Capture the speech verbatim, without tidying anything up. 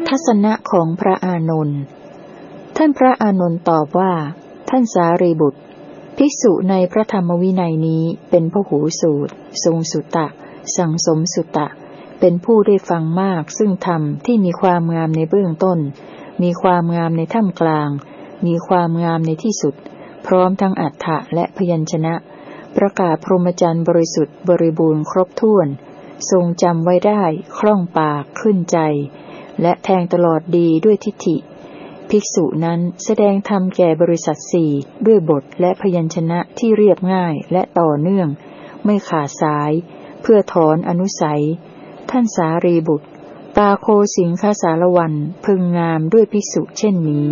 ทัศนะของพระอานนท์ท่านพระอานนท์ตอบว่าท่านสารีบุตรภิกษุในพระธรรมวินัยนี้เป็นพหูสูตรทรงสุตตะสังสมสุตตะเป็นผู้ได้ฟังมากซึ่งธรรมที่มีความงามในเบื้องต้นมีความงามในท่ามกลางมีความงามในที่สุดพร้อมทั้งอัฏฐะและพยัญชนะประกาศพรหมจรรย์บริสุทธิ์บริบูรณ์ครบถ้วนทรงจำไว้ได้คล่องปากขึ้นใจและแทงตลอดดีด้วยทิฏฐิภิกษุนั้นแสดงธรรมแก่บริษัทสี่ด้วยบทและพยัญชนะที่เรียบง่ายและต่อเนื่องไม่ขาดสายเพื่อถอนอนุสัยท่านสารีบุตรปาโคสิงคสารวันพึงงามด้วยภิกษุเช่นนี้